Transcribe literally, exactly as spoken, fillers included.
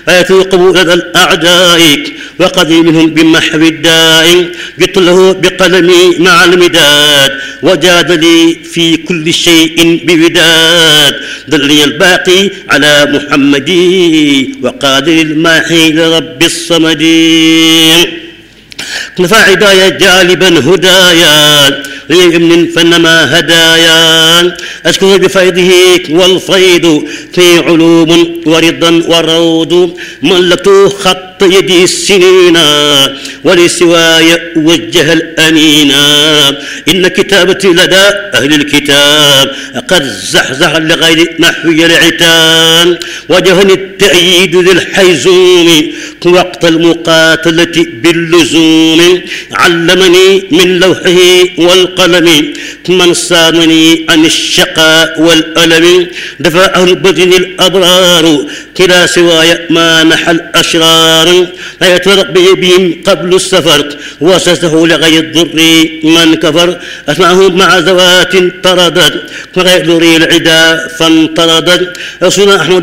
فيتوقب لدى الأعداء وقضي منهم بمحو الداء. جئت له بقلمي مع المداد وجاد لي في كل شيء بوداد. دلني الباقي على محمد وقادر الماحي لرب الصمد. نفع عدايا جالبا هدايا ليمن فنما هدايا. أشكر بفيضه والفيض في علوم ورضا وروض. ملكت خط يدي السنين ولسواي وجه الأنينا. إن كتابتي لدى أهل الكتاب قد زحزح لغير نحوي العتاب. وجهني التأييد ذي الحيزوم وقت المقاتلة باللزوم. علمني من لوحه والقلم من صانني عن الشقاء والألم. دفع أهل بدن الأبرار كلا سواي ما نحى الأشرار. لا يتربي بهم قبل السفر وسسه لغير الضر من كفر. أسمعه مع زوات طردت وغير العدا فانطردت. رسول أحمد